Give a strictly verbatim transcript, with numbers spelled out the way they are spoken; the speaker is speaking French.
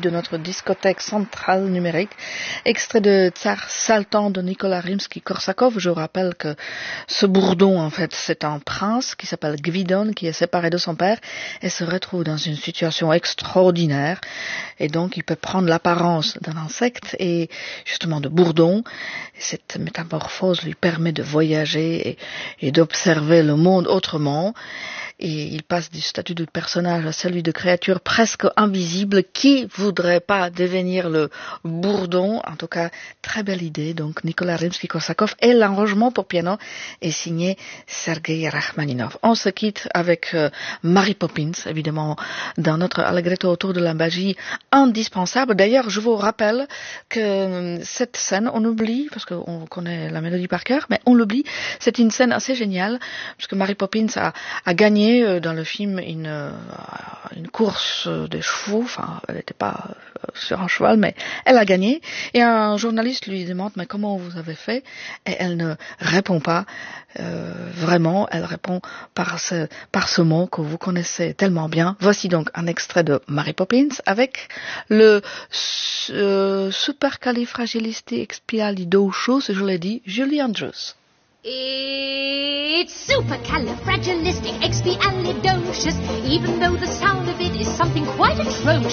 de notre discothèque centrale numérique. Extrait de Tsar Saltan de Nicolas Rimsky-Korsakov. Je rappelle que ce bourdon, en fait, c'est un prince qui s'appelle Gvidon, qui est séparé de son père et se retrouve dans une situation extraordinaire. Et donc, il peut prendre l'apparence d'un insecte et justement de bourdon. Cette métamorphose lui permet de voyager et, et d'observer le monde autrement. Et il passe du statut de personnage à celui de créature presque invisible. Qui voudrait pas devenir le bourdon? En tout cas, très belle idée. Donc, Nicolas Rimsky-Korsakov et l'arrangement pour piano est signé Sergei Rachmaninov. On se quitte avec euh, Mary Poppins, évidemment, dans notre Allegretto autour de la magie indispensable. D'ailleurs, je vous rappelle que euh, cette scène, on oublie, parce qu'on connaît la mélodie par cœur, mais on l'oublie. C'est une scène assez géniale, parce que Mary Poppins a, a gagné dans le film une, une course de chevaux, enfin elle n'était pas sur un cheval mais elle a gagné et un journaliste lui demande mais comment vous avez fait et elle ne répond pas euh, vraiment, elle répond par ce, par ce mot que vous connaissez tellement bien. Voici donc un extrait de Mary Poppins avec le euh, supercalifragilisticexpialidocious, je l'ai dit, Julie Andrews. It's supercalifragilisticexpialidocious, even though the sound of it is something quite atrocious.